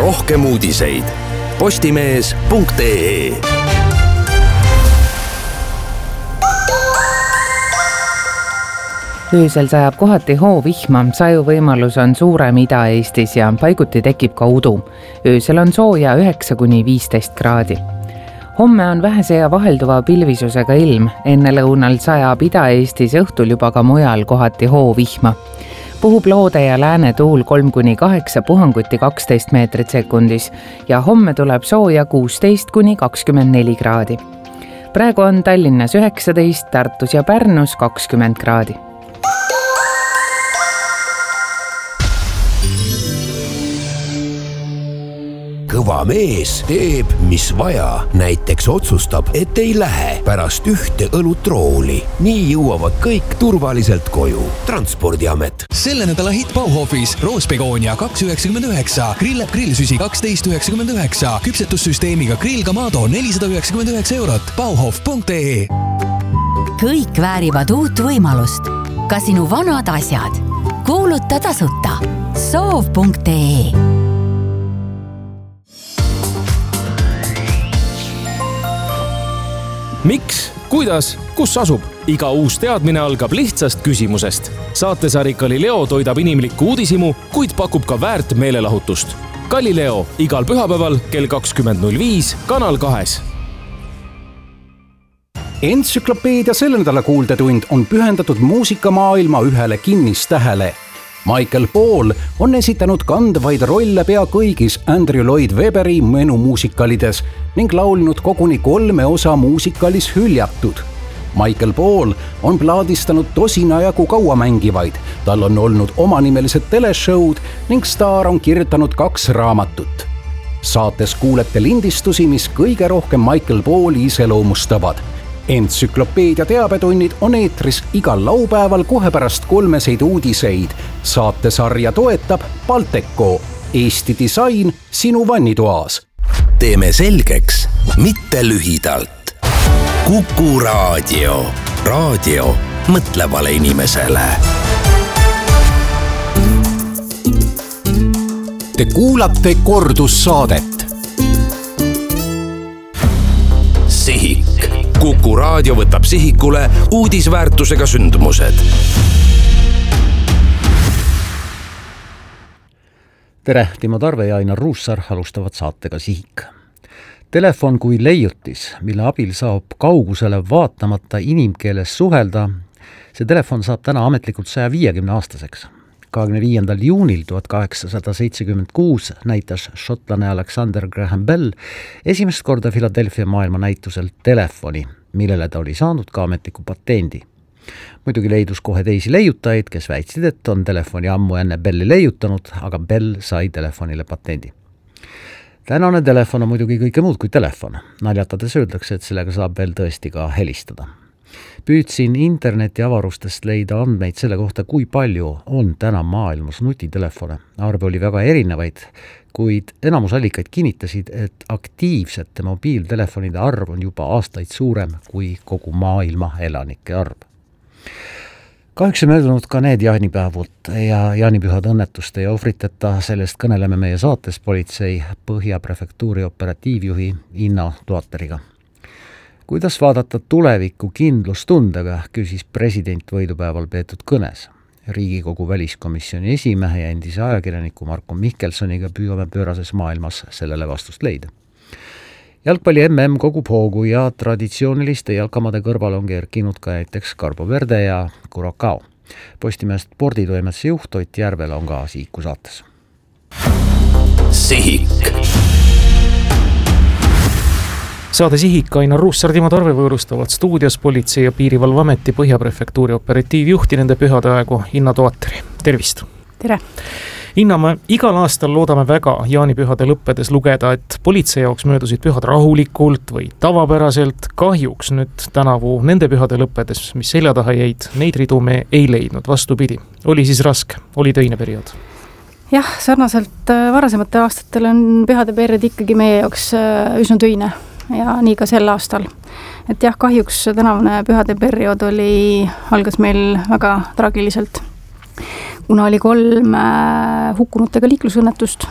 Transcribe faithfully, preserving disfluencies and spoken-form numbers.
rohkem uudiseid postimees punkt ee. Öösel sajab kohati hoovihma, saju võimalus on suurem Ida-Eestis ja paiguti tekib ka udu. Öösel on sooja üheksa kuni viisteist kraadi. Homme on vähese ja vahelduva pilvisusega ilm. Enne lõunal sajab Ida-Eestis õhtul juba ka mujal kohati hoovihma. Puhub loode ja lääne tuul kolm kuni kaheksa, puhanguti kaksteist meetrit sekundis ja homme tuleb sooja kuusteist kuni kakskümmend neli kraadi. Praegu on Tallinnas üheksateist, Tartus ja Pärnus kakskümmend kraadi. Kõva mees teeb, mis vaja. Näiteks otsustab, et ei lähe pärast ühte õlutrooli. Nii jõuavad kõik turvaliselt koju. Transpordiamet. Selle nädala hit Bauhofis Roosbegonia kaks üheksakümmend üheksa, grillab grillsüsi kaksteist üheksakümmend üheksa, küpsetussüsteemiga grill Kamado nelisada üheksakümmend üheksa eurot. Bauhof punkt ee. Kõik väärivad uut võimalust. Ka sinu vanad asjad. Kuuluta tasuta. soov punkt ee. Miks, kuidas, kus asub? Iga uus teadmine algab lihtsast küsimusest. Saatesari Galileo toidab inimlikku uudisimu, kuid pakub ka väärt meelelahutust. Galileo igal pühapäeval kell kakskümmend null viis Kanal kahes. Entsüklopeedia selle nädala kuuldetund on pühendatud muusikamaailma ühele kinnistähele. Michael Paul on esitanud kandvaid rolle pea kõigis Andrew Lloyd Webberi menumuusikalides ning laulnud koguni kolme osa muusikalis Hüljatud. Michael Paul on plaadistanud tosina jagu kaua mängivaid, tal on olnud omanimelised teleshowd ning staar on kirjutanud kaks raamatut. Saates kuulete lindistusi, mis kõige rohkem Michael Pauli iseloomustavad. Entsüklopeedia teabetunnid on eetris igal laupäeval kohe pärast kolmeseid uudiseid. Saatesarja toetab Balteco, Eesti disain sinu vannitoas. Teeme selgeks, mitte lühidalt. Kuku raadio. Raadio mõtlevale inimesele. Te kuulate kordussaadet. Sihik. Kuku raadio võtab sihikule uudisväärtusega sündmused. Tere, Timo Tarve ja Ainar Ruussaar alustavad saatega Sihik. Telefon kui leiutis, mille abil saab kaugusele vaatamata inimkeeles suhelda, see telefon saab täna ametlikult saja viiekümne aastaseks. kahekümne viiendal juunil tuhat kaheksasada seitsekümmend kuus näitas šotlane Alexander Graham Bell esimest korda Philadelphia maailmanäitusel telefoni, millele ta oli saanud ka ametliku patendi. Muidugi leidus kohe teisi leiutajaid, kes väitsid, et on telefoni ammu enne Belli leiutanud, aga Bell sai telefonile patendi. Tänane telefon on muidugi kõike muud kui telefon. Naljatades öeldakse, et sellega saab veel tõesti ka helistada. Püüdsin interneti avarustest leida andmeid selle kohta, kui palju on täna maailmas nutitelefone. Arve oli väga erinevaid, kuid enamus allikaid kinnitasid, et aktiivsete mobiiltelefonide arv on juba aastaid suurem kui kogu maailma elanike arv. Kahjuks on möödunud ka need jaanipäevud ja jaanipühade õnnetuste ja ohvriteta, sellest kõneleme meie saates politsei Põhja prefektuuri operatiivjuhi Inna Toateriga. Kuidas vaadata tulevikku kindlustundega, küsis president võidupäeval peetud kõnes. Riigikogu väliskomisjoni esimehe ja endise ajakirjaniku Marko Mihkelsoniga püüame pöörases maailmas sellele vastust leida. Jalgpalli M M kogub hoogu ja traditsiooniliste jalkamade kõrval on kerkinud ka näiteks Carbo Verde ja Curacao. Postimehest sporditoimetuse juht Ott Järvela on ka Sihiku saates. Sihik. Saade Sihik, Ainar Ruussaar, Timo Tarve võõrustavad stuudios politsei ja piirivalveameti Põhja prefektuuri operatiivjuhti nende pühade aegu Inna Toateri. Tervist! Tere! Inna, me igal aastal loodame väga jaanipühade lõppedes lugeda, et politsei jaoks möödusid pühad rahulikult või tavapäraselt. Kahjuks nüüd tänavu nende pühade lõppedes, mis selja taha jäid, neid ridu me ei leidnud. Vastupidi, oli siis raske, oli töine periood. Jah, sarnaselt varasemate aastatel on pühade periood ikkagi meie jaoks üsna töine. Ja nii ka sel aastal. Et jah, kahjuks tänavune pühade periood oli, algas meil väga traagiliselt. Kuna oli kolm hukkunutega liiklusõnnetust